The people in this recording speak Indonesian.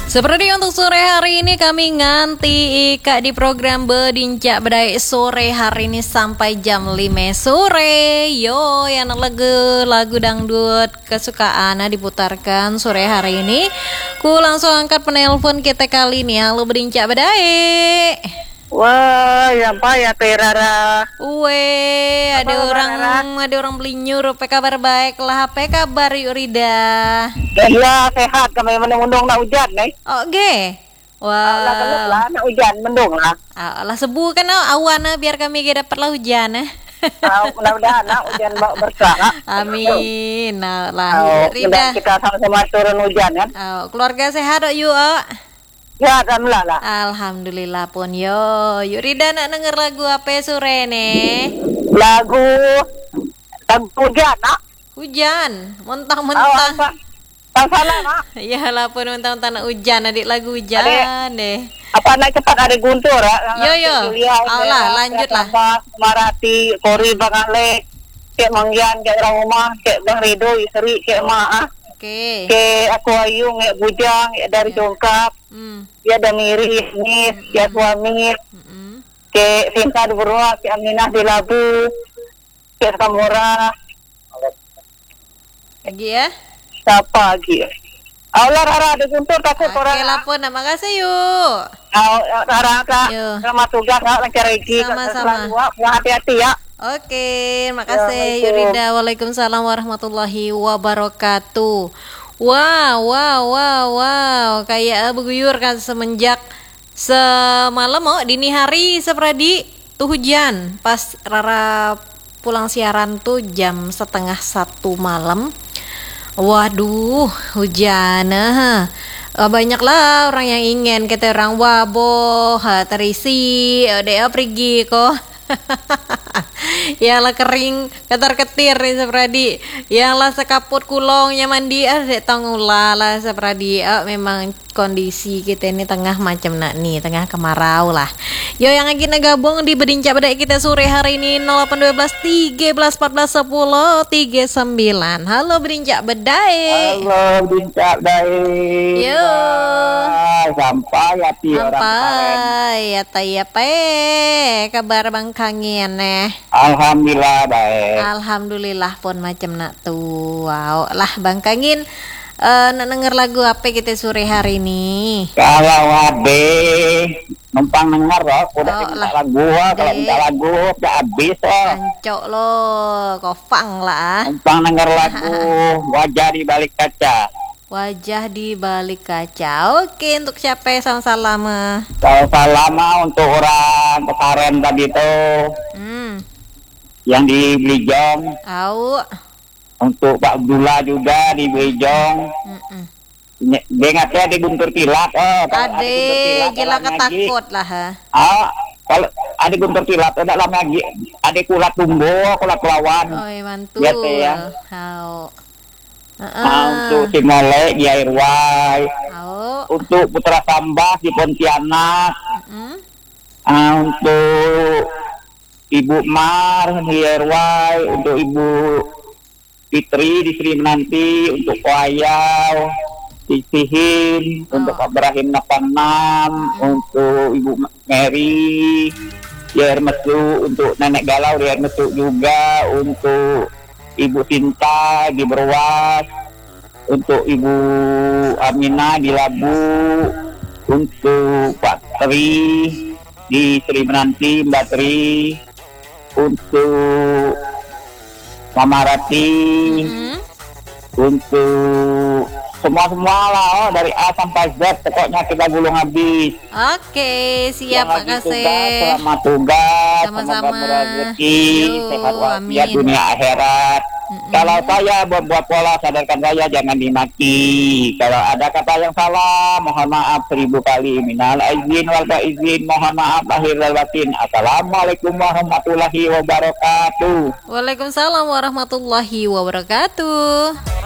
Seperti untuk sore hari ini kami nganti Ika di program Bedincak Bedai sore hari ini sampai jam 5 sore. Yo, yang lagu dangdut kesukaan diputarkan sore hari ini. Ku langsung angkat penelpon kita kali ini. Halo Bedincak Bedai. Wah, ya apa ya Terara? Ada orang beli nyuruh. Apa kabar baik lah? Apa kabar Yurida? Ya sehat, kami mendung nak hujan nih. Oke. Wah. Wah. Nak hujan mendung lah. Lah sebu kan awan biar kami dapatlah hujan. Mudah-mudahan nak hujan berkah. Amin. Nah, lah Rida. Kita sama-sama turun hujan kan. Keluarga sehat yuk. Ya, alhamdulillah lah. Alhamdulillah pun yo. Yuk Rida nak denger lagu apa sore nih? Lagu hujan nak. Hujan, mentang-mentang. Salah nak. Ya lah pun mentang-mentang nak hujan, adik lagu hujan deh. Apa nak cepat ada guntur ya? Yo. Allah lanjut lah. Marati, Kori, Bangale, Kek Manggian, Kek orang rumah, Kek Bang Rido, Isri, Kek Mak. Oke. Kek aku Ayu, Kek Bujang, Kek dari Jongkap. Ya ada Miri, Nis, ya suami. Kek Sinta di Berua, Kek Aminah di Labu, Kek Samura. Lagi ya? Siapa lagi? Allah Rara ada guntur takut orang. Oke lapor, nama kasih yuk. Rara kak, selamat tugas kak, lancar lagi. Sama-sama. Hati-hati ya. Oke, makasih Yurida. Waalaikumsalam warahmatullahi wabarakatuh. Wow. Kayak beguyur kan semenjak semalam dini hari sepradi tuh hujan. Pas Rara pulang siaran tuh jam 12:30 malam. Waduh, hujan. Banyaklah orang yang ingin kita orang waboh terisi dia pergi kok. Ya lah kering ketar-ketir nih sepradi. Ya lah sekaput kulongnya mandi dek tangula lah sepradi. Memang kondisi kita ini tengah macam nak nih, tengah kemarau lah. Yo yang lagi gabung di Bedincak Bedai kita sore hari ini 0812 13 14 10 39. Halo Bedincak Bedai. Halo Bedincak Bedai. Yo. Sampai hati orang kemarin. Ya taya kabar Bang Kangin Alhamdulillah baik. Alhamdulillah pun macam nak tuh. Wow lah Bang Kangin. Nak denger lagu apa kita sore hari ini? Kalau ade numpang denger udah minta lagu, kalau minta lagu udah habis Ancok lo, kofang lah. Numpang denger lagu Wajah di Balik Kaca. Wajah di Balik Kaca. Oke, untuk siapa salam-salam? Salam untuk orang kemarin tadi tuh. Yang di Belijong. Untuk Pak Abdullah juga di Belijong. Dengatnya di Guntur Tilat. Ade gila ketakut lah. Kalau ada Guntur Tilat ada lagi. Ada kulat tumbuh, kulat lawan. Mantul. Ya. Untuk Simolek di Airway. Untuk Putra Sambas di Pontianak. Untuk Ibu Mar di Airway, untuk Ibu Fitri di Sri Menanti, untuk Koayau di Sihin, untuk Pak Ibrahim 86, untuk Ibu Mary di Air Mesu, untuk Nenek Galau di Air Mesu juga, untuk Ibu Sinta di Berwas, untuk Ibu Aminah di Labu, untuk Pak Tri di Sri Menanti, Mbak Tri, untuk Mama Rati, untuk semua lah dari A sampai Z, pokoknya kita gulung habis. Oke, siap makasih. Selamat tugas, sama-sama. Semoga rezeki, sehat walafiat dunia akhirat. Kalau saya buat pola, sadarkan saya jangan dimaki. Kalau ada kata yang salah, mohon maaf 1000 kali. Minal aizin wal faizin, mohon maaf lahir dan batin. Assalamualaikum warahmatullahi wabarakatuh. Waalaikumsalam warahmatullahi wabarakatuh.